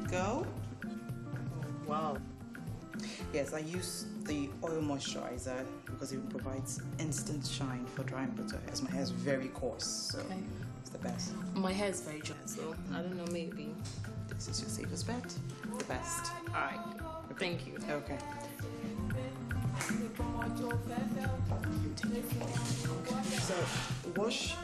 go. Wow. Yes, I use the oil moisturizer because it provides instant shine for dry and brittle hairs. My hair is very coarse, so it's the best. My hair is very dry, so I don't know, maybe. This is your safest bet. The best. Alright. Thank you. Okay. So wash